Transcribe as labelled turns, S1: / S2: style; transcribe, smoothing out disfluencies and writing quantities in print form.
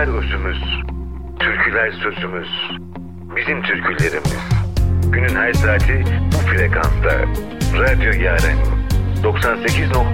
S1: Türküler özümüz, türküler sözümüz, bizim türkülerimiz. Günün her saati bu frekansta. Radyo Yaren 98.2